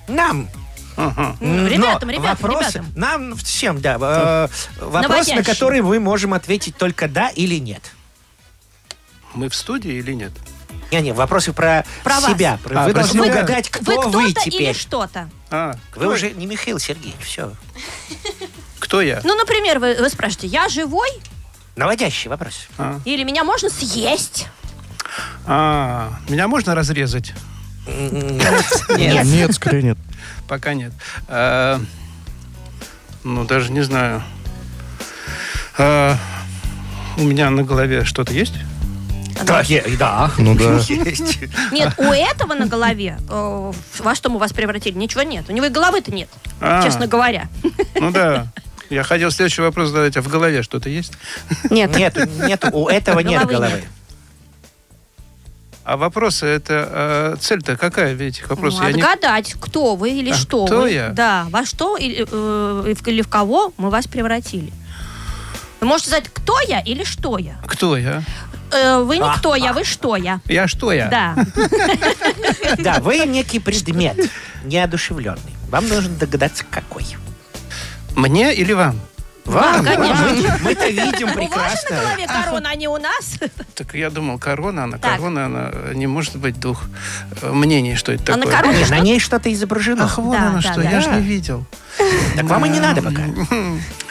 Нам. Ребятам. Нам всем, да. Вопросы, на которые мы можем ответить только да или нет. Мы в студии или нет? Не, вопросы про себя. вас. Вы Про должны себя. угадать, Вы кто вы кто-то теперь. или что-то? Вы уже не Михаил Сергеевич, все. Кто я? Ну, например, вы спрашиваете, я живой? Наводящий вопрос. Или меня можно съесть? Меня можно разрезать? Нет, скорее нет. Пока нет. Даже не знаю. У меня на голове что-то есть? Да. Ну да. Есть. Нет, у этого на голове, во что мы вас превратили, ничего нет. У него и головы-то нет, честно говоря. Ну да. Я хотел следующий вопрос задать. А в голове что-то есть? Нет. Нет, у этого нет Головы головы. нет. А вопросы, это цель-то какая в этих вопросах? Я не- Отгадать, кто вы или что кто вы. я? Да, во что или в кого мы вас превратили. Вы можете сказать, кто я или что я. Кто я? Вы не кто я, вы что я. Я что я? Да. Да, вы некий предмет, неодушевленный. Вам нужно догадаться, какой. Мне или вам? Вам, конечно. Мы-то видим У вас же на прекрасно. голове корона, а не у нас. Так я думал, корона. Так. Корона, она не может быть двух мнений, что это А на такое. короне Не, на ней что-то изображено. Ах, вон Да, оно да, что, да. я же не видел. Так вам и не надо пока.